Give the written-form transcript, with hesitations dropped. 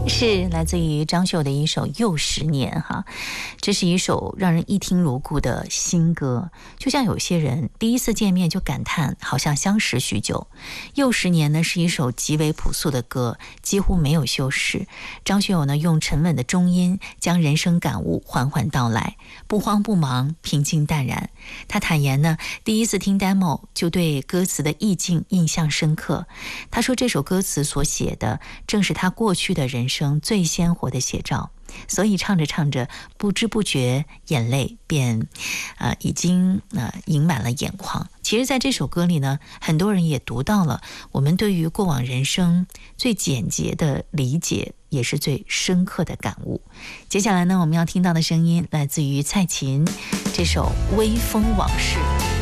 是来自于张秀的一首《又十年》哈，这是一首让人一听如故的新歌。就像有些人第一次见面就感叹好像相识许久。又十年呢是一首极为朴素的歌，几乎没有修饰。张学友呢用沉稳的中音将人生感悟缓缓道来，不慌不忙，平静淡然。他坦言呢，第一次听 demo 就对歌词的意境印象深刻。他说这首歌词所写的正是他过去的人生最鲜活的写照，所以唱着唱着不知不觉眼泪便已经盈满了眼眶。其实在这首歌里呢，很多人也读到了我们对于过往人生最简洁的理解，也是最深刻的感悟。接下来呢，我们要听到的声音来自于蔡琴，这首《微风往事》。